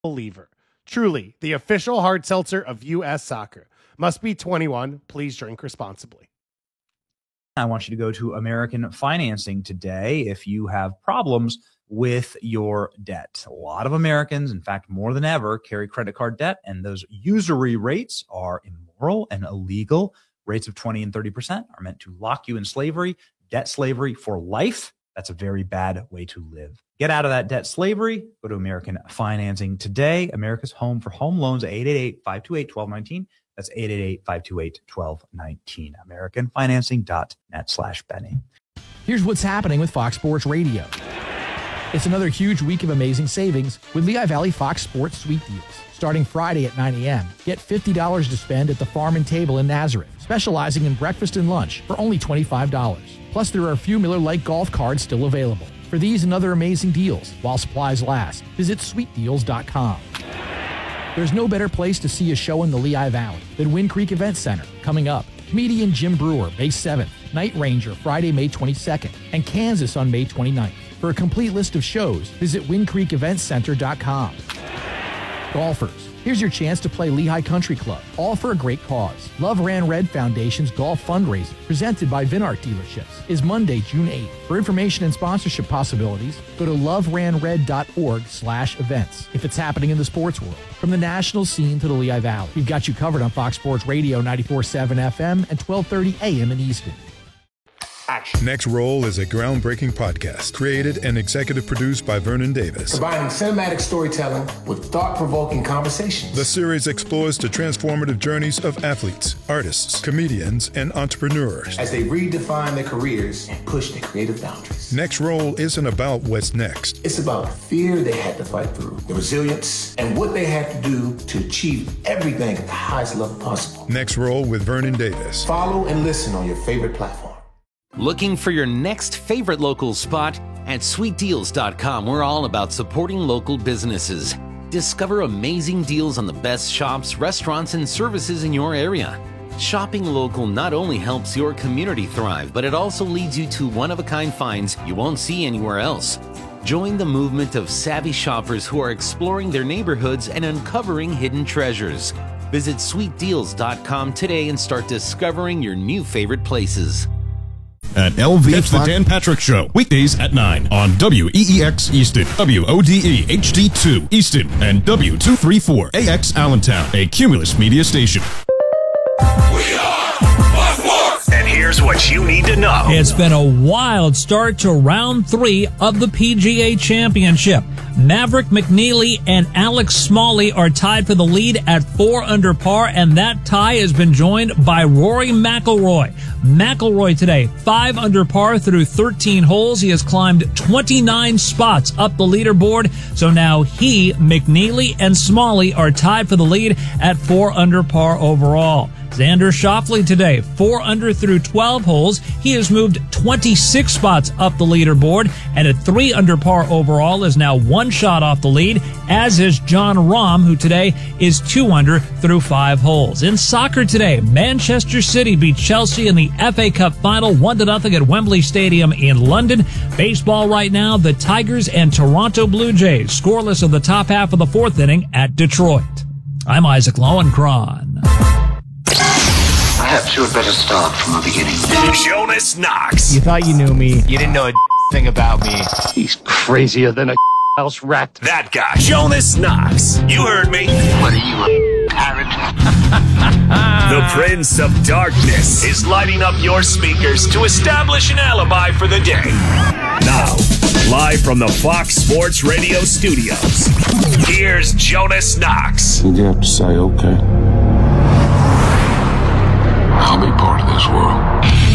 Believer. Truly, the official hard seltzer of U.S. Soccer. Must be 21. Please drink responsibly. I want you to go to American Financing today if you have problems with your debt. A lot of Americans, in fact, more than ever, carry credit card debt, and those usury rates are immoral and illegal. Rates of 20 and 30% are meant to lock you in slavery, debt slavery for life. That's a very bad way to live. Get out of that debt slavery. Go to American Financing today. America's home for home loans, 888-528-1219. That's 888-528-1219. AmericanFinancing.net/Benny. Here's what's happening with Fox Sports Radio. It's another huge week of amazing savings with Lehigh Valley Fox Sports Sweet Deals. Starting Friday at 9 a.m., get $50 to spend at the Farm and Table in Nazareth, specializing in breakfast and lunch for only $25. Plus, there are a few Miller Lite golf cards still available. For these and other amazing deals, while supplies last, visit sweetdeals.com. There's no better place to see a show in the Lehigh Valley than Wind Creek Event Center. Coming up, comedian Jim Brewer, May 7th, Night Ranger, Friday, May 22nd, and Kansas on May 29th. For a complete list of shows, visit windcreekeventcenter.com. Golfers, here's your chance to play Lehigh Country Club, all for a great cause. Love Ran Red Foundation's golf fundraiser, presented by Vinart Dealerships, is Monday, June 8th. For information and sponsorship possibilities, go to loveranred.org/events. If it's happening in the sports world, from the national scene to the Lehigh Valley, we've got you covered on Fox Sports Radio 94.7 FM and 1230 AM in Easton. Action. Next Roll is a groundbreaking podcast created and executive produced by Vernon Davis. Combining cinematic storytelling with thought-provoking conversations. The series explores the transformative journeys of athletes, artists, comedians, and entrepreneurs as they redefine their careers and push their creative boundaries. Next Roll isn't about what's next. It's about the fear they had to fight through, the resilience, and what they had to do to achieve everything at the highest level possible. Next Roll with Vernon Davis. Follow and listen on your favorite platform. Looking for your next favorite local spot? At sweetdeals.com, we're all about supporting local businesses. Discover amazing deals on the best shops, restaurants, and services in your area. Shopping local not only helps your community thrive, but it also leads you to one-of-a-kind finds you won't see anywhere else. Join the movement of savvy shoppers who are exploring their neighborhoods and uncovering hidden treasures. Visit sweetdeals.com today and start discovering your new favorite places. At LV, it's the Dan Patrick Show, weekdays at 9 on WEEX Easton, WODE HD2 Easton, and W234AX Allentown, a Cumulus media station. We are Fox Sports! And here's what you need to know. It's been a wild start to round 3 of the PGA Championship. Maverick McNeely and Alex Smalley are tied for the lead at 4 under par, and that tie has been joined by Rory McIlroy. McIlroy today, 5 under par through 13 holes. He has climbed 29 spots up the leaderboard. So now he, McNeely, and Smalley are tied for the lead at 4 under par overall. Xander Schauffele today, 4 under through 12 holes. He has moved 26 spots up the leaderboard, and at 3 under par overall is now 1 shot off the lead, as is Jon Rahm, who today is 2 under through 5 holes. In soccer today, Manchester City beat Chelsea in the FA Cup final 1-0 at Wembley Stadium in London. Baseball right now, the Tigers and Toronto Blue Jays scoreless in the top half of the 4th inning at Detroit. I'm Isaac Lowenkron. Perhaps you had better start from the beginning. Jonas Knox. You thought you knew me. You didn't know a thing about me. He's crazier than a house rat. That guy, Jonas Knox. You heard me. What are you, a parrot? The Prince of Darkness is lighting up your speakers to establish an alibi for the day. Now, live from the Fox Sports Radio studios, here's Jonas Knox. You have to say, okay, I'll be part of this world.